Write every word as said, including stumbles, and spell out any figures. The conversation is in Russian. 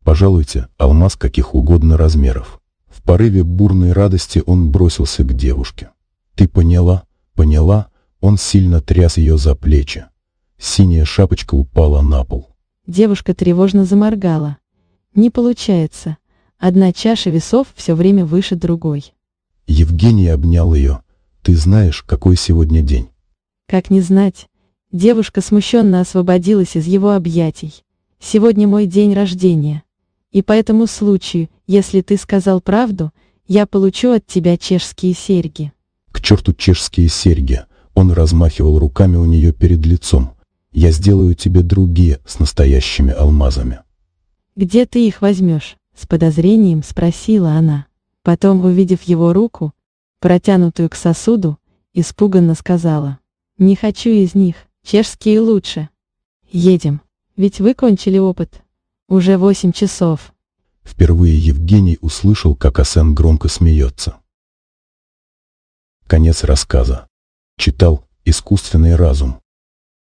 Пожалуйте, алмаз каких угодно размеров». В порыве бурной радости он бросился к девушке. «Ты поняла? Поняла?» Он сильно тряс ее за плечи. Синяя шапочка упала на пол. Девушка тревожно заморгала. «Не получается. Одна чаша весов все время выше другой». Евгений обнял ее. «Ты знаешь, какой сегодня день?» Как не знать? Девушка смущенно освободилась из его объятий. «Сегодня мой день рождения. И по этому случаю, если ты сказал правду, я получу от тебя чешские серьги». «К черту чешские серьги!» Он размахивал руками у нее перед лицом. «Я сделаю тебе другие с настоящими алмазами». «Где ты их возьмешь?» — с подозрением спросила она. Потом, увидев его руку, протянутую к сосуду, испуганно сказала: «Не хочу из них, чешские лучше. Едем, ведь вы кончили опыт. Уже восемь часов». Впервые Евгений услышал, как Асен громко смеется. Конец рассказа. Читал «Искусственный разум».